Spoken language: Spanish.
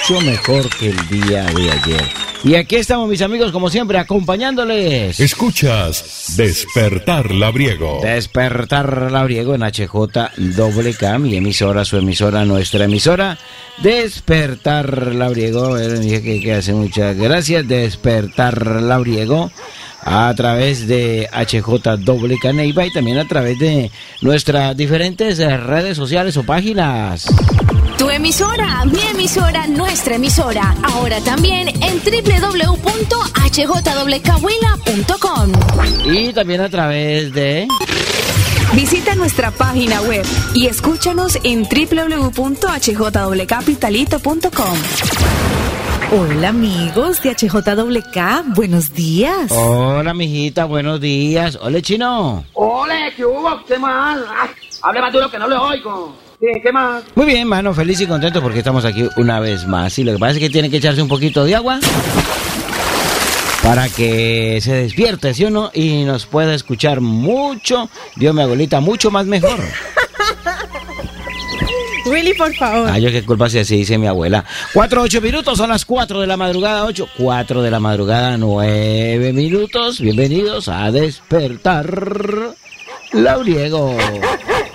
mucho mejor que el día de ayer. Y aquí estamos, mis amigos, como siempre, acompañándoles. Escuchas Despertar Labriego. Despertar Labriego en HJWK, mi emisora, su emisora, nuestra emisora. Despertar Labriego, dije que hace muchas gracias. Despertar Labriego a través de HJWK Neiva y también a través de nuestras diferentes redes sociales o páginas. Tu emisora, mi emisora, nuestra emisora. Ahora también en www.hjwk.com. Y también a través de... Visita nuestra página web y escúchanos en www.hjwcapitalito.com. Hola amigos de HJWK, buenos días. Hola mijita, buenos días. Hola Chino. Hola, ¿qué hubo? ¿Qué más? Hable más duro que no lo oigo. ¿Qué más? Muy bien, mano, feliz y contento porque estamos aquí una vez más. Y lo que pasa es que tiene que echarse un poquito de agua para que se despierte, ¿sí o no? Y nos pueda escuchar mucho, Dios mi abuelita, mucho más mejor. Willy, por favor. Yo qué culpa si así dice mi abuela. 4:08 minutos, son las 4 de la madrugada, 4 de la madrugada, 9 minutos. Bienvenidos a Despertar Labriego.